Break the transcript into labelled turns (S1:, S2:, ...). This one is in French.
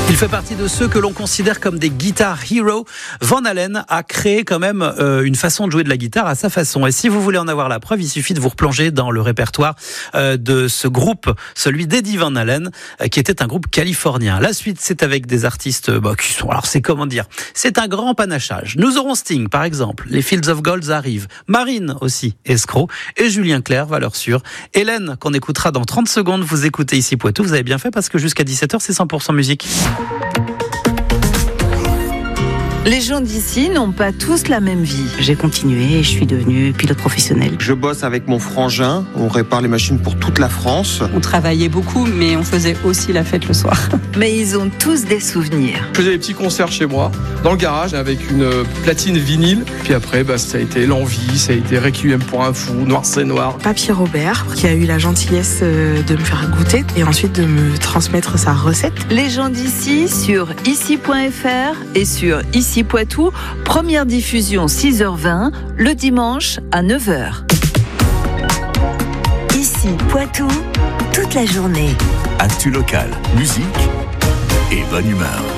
S1: Il fait partie de ceux que l'on considère comme des guitar heroes. Van Halen a créé quand même une façon de jouer de la guitare à sa façon. Et si vous voulez en avoir la preuve, il suffit de vous replonger dans le répertoire de ce groupe, celui d'Eddie Van Halen, qui était un groupe californien. La suite, c'est avec des artistes qui sont... Alors, c'est comment dire ? C'est un grand panachage. Nous aurons Sting, par exemple. Les Fields of Gold arrivent. Marine aussi, Escroc. Et Julien Clerc, valeur sûre. Hélène, qu'on écoutera dans 30 secondes. Vous écoutez ici Poitou. Vous avez bien fait parce que jusqu'à 17h, c'est 100% musique.
S2: Les gens d'ici n'ont pas tous la même vie.
S3: J'ai continué et je suis devenue pilote professionnel.
S4: Je bosse avec mon frangin, on répare les machines pour toute la France.
S5: On travaillait beaucoup, mais on faisait aussi la fête le soir.
S2: Mais ils ont tous des souvenirs.
S6: Je faisais des petits concerts chez moi, dans le garage, avec une platine vinyle. Puis après, ça a été L'Envie, ça a été Requiem pour un fou, Noir c'est Noir.
S7: Papy Robert, qui a eu la gentillesse de me faire goûter et ensuite de me transmettre sa recette.
S2: Les gens d'ici sur ici.fr et sur Ici Poitou, première diffusion 6h20, le dimanche à 9h.
S8: Ici Poitou, toute la journée.
S9: Actu locale, musique et bonne humeur.